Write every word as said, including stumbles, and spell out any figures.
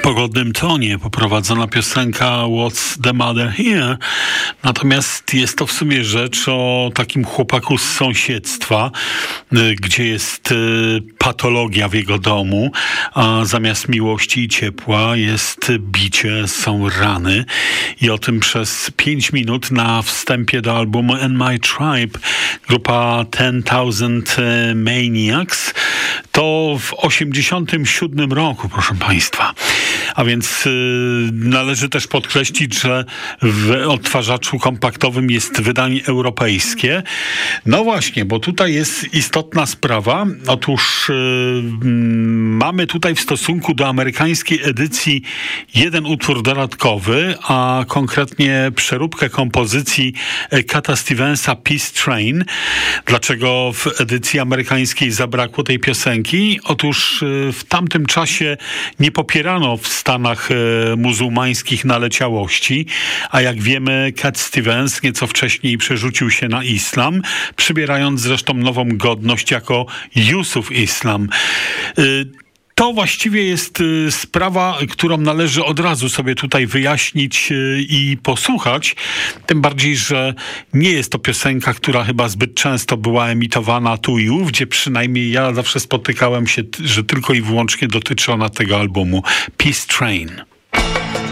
pogodnym tonie poprowadzona piosenka What's the Matter Here. Natomiast jest to w sumie rzecz o takim chłopaku z sąsiedztwa, gdzie jest patologia w jego domu, a zamiast miłości i ciepła jest bicie, są rany. I o tym przez pięć minut na wstępie do albumu And My Tribe grupa ten tysiąc Maniacs. To w osiemdziesiątym siódmym roku, proszę Państwa. A więc y, należy też podkreślić, że w odtwarzaczu kompaktowym jest wydanie europejskie. No właśnie, bo tutaj jest istotna sprawa. Otóż y, mamy tutaj w stosunku do amerykańskiej edycji jeden utwór dodatkowy, a konkretnie przeróbkę kompozycji Cata Stevensa Peace Train. Dlaczego w edycji amerykańskiej zabrakło tej piosenki? Otóż y, w tamtym czasie nie popierano w Stanach e, muzułmańskich naleciałości, a jak wiemy Cat Stevens nieco wcześniej przerzucił się na islam, przybierając zresztą nową godność jako Yusuf Islam. E, To właściwie jest y, sprawa, którą należy od razu sobie tutaj wyjaśnić y, i posłuchać. Tym bardziej, że nie jest to piosenka, która chyba zbyt często była emitowana tu i ów, gdzie przynajmniej ja zawsze spotykałem się, że tylko i wyłącznie dotyczy ona tego albumu Peace Train.